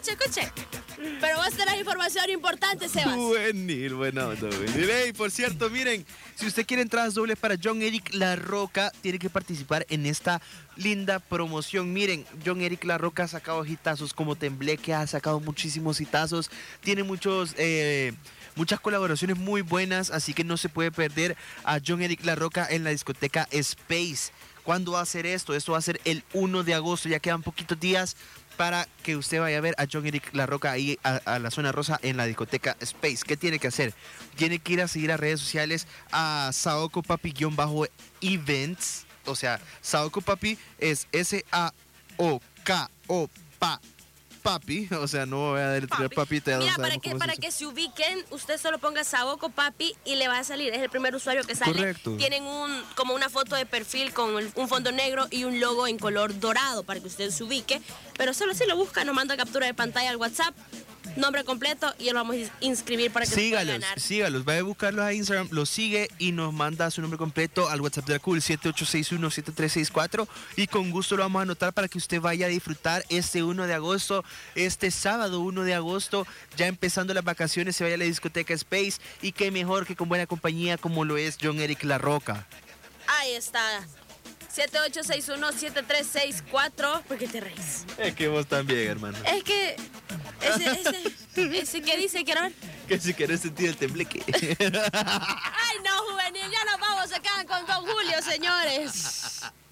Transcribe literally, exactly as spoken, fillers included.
escuche, escuche. Pero vos tenés información importante, Sebas. Juvenil, buena onda, juvenil. Hey, por cierto, miren, si usted quiere entradas dobles para John Eric La Roca, tiene que participar en esta linda promoción. Miren, John Eric La Roca ha sacado hitazos como Tembleque, ha sacado muchísimos hitazos, tiene muchos... Eh, Muchas colaboraciones muy buenas, así que no se puede perder a John Eric La Roca en la discoteca Space. ¿Cuándo va a ser esto? Esto va a ser el uno de agosto, ya quedan poquitos días para que usted vaya a ver a John Eric La Roca ahí a, a la zona rosa en la discoteca Space. ¿Qué tiene que hacer? Tiene que ir a seguir a redes sociales a Saoko Papi-Events. O sea, Saoko Papi es S A O K O P A Papi, o sea, no voy a deletrear papi. Te Mira, para que, para que se ubiquen, usted solo ponga Saoko Papi y le va a salir. Es el primer usuario que sale. Correcto. Tienen un, como una foto de perfil con un fondo negro y un logo en color dorado para que usted se ubique. Pero solo si lo busca, nos manda captura de pantalla al WhatsApp, nombre completo y lo vamos a inscribir para que sígalos, se pueda ganar. Sígalos, vaya a buscarlos a Instagram, los sigue y nos manda su nombre completo al WhatsApp de la Cool siete ocho seis uno siete tres seis cuatro y con gusto lo vamos a anotar para que usted vaya a disfrutar este uno de agosto, este sábado uno de agosto, ya empezando las vacaciones, se vaya a la discoteca Space y qué mejor que con buena compañía como lo es John Eric La Roca. Ahí está. siete ocho seis uno siete tres seis cuatro. ¿Por qué te reís? Es que vos también, hermano. Es que ese, ese, ese que dice, quiero ver. Que si querés sentir el tembleque. Ay, no, juvenil, ya nos vamos, se quedan con Don Julio, señores.